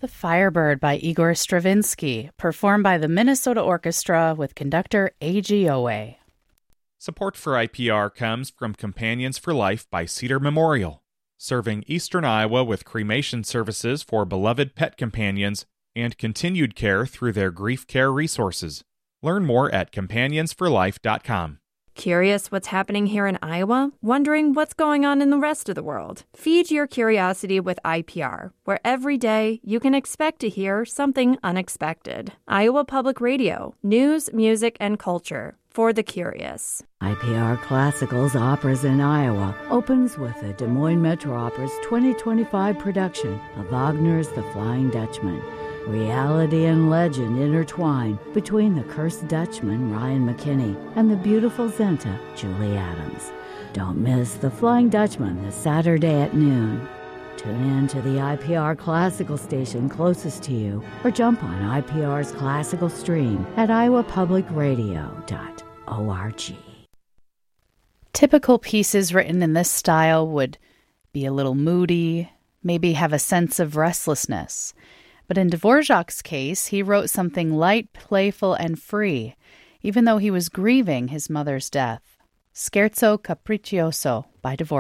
The Firebird by Igor Stravinsky, performed by the Minnesota Orchestra with conductor A.G. Owe. Support for IPR comes from Companions for Life by Cedar Memorial, serving eastern Iowa with cremation services for beloved pet companions and continued care through their grief care resources. Learn more at companionsforlife.com. Curious what's happening here in Iowa? Wondering what's going on in the rest of the world? Feed your curiosity with IPR, where every day you can expect to hear something unexpected. Iowa Public Radio, news, music, and culture for the curious. IPR Classicals Operas in Iowa opens with the Des Moines Metro Opera's 2025 production of Wagner's The Flying Dutchman. Reality and legend intertwine between the cursed Dutchman, Ryan McKinney, and the beautiful Zenta, Julie Adams. Don't miss The Flying Dutchman this Saturday at noon. Tune in to the IPR Classical station closest to you or jump on IPR's classical stream at iowapublicradio.org. Typical pieces written in this style would be a little moody, maybe have a sense of restlessness. But in Dvorak's case, he wrote something light, playful, and free, even though he was grieving his mother's death. Scherzo Capriccioso by Dvorak.